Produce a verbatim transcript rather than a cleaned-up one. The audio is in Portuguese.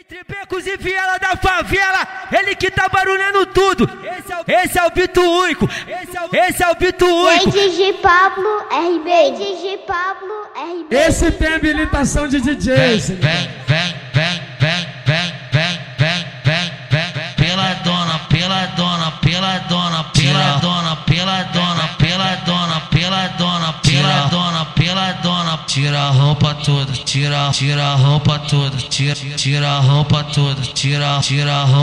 Entre becos e viela da favela, ele que tá barulhando tudo. Esse é o, esse é o Bito Único. Esse é o, esse é o Bito Único. D J Pablo R B. D J Pablo R B. Esse tem habilitação de D Js. Vem, vem, vem, vem, vem, vem, vem, vem, vem, vem, pela dona, pela dona, pela dona, pela dona, pela dona, pela dona, pela dona, pela dona, pela dona, tira a roupa toda, tira, tira a roupa toda, tira, tira a roupa toda, tira, tira a roupa.